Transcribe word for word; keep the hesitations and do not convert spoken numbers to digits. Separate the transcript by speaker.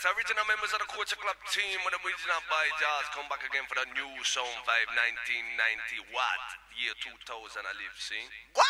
Speaker 1: original members of the Culture Club team with the original by Jazz come back again for the new sound vibe nineteen ninety what? Year two thousand I live, see? What?